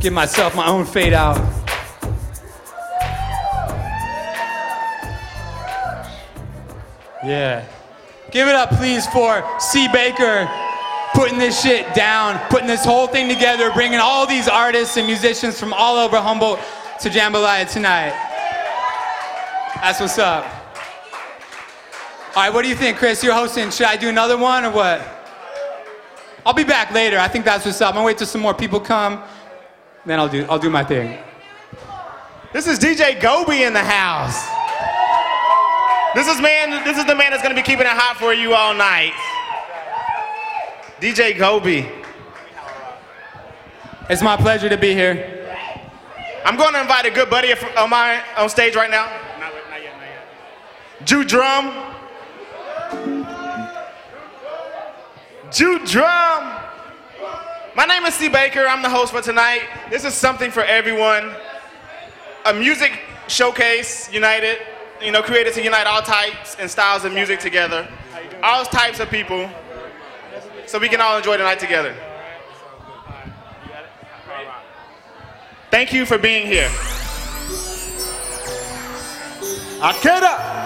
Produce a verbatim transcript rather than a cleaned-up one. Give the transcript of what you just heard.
give myself my own fade out. Yeah. Give it up, please, for C. Baker putting this shit down, putting this whole thing together, bringing all these artists and musicians from all over Humboldt to Jambalaya tonight. That's what's up. All right, what do you think, Chris? You're hosting. Should I do another one or what? I'll be back later. I think that's what's up. I'm gonna wait till some more people come, then I'll do I'll do my thing. This is D J Gobi in the house. This is man. This is the man that's gonna be keeping it hot for you all night. D J Gobi. It's my pleasure to be here. I'm going to invite a good buddy of mine on stage right now. Not, not yet, not yet. Jew Drum. Jew Drum. My name is C. Baker. I'm the host for tonight. This is something for everyone. A music showcase united, you know, created to unite all types and styles of music together. All types of people, so we can all enjoy the night together. Thank you for being here. Akeda.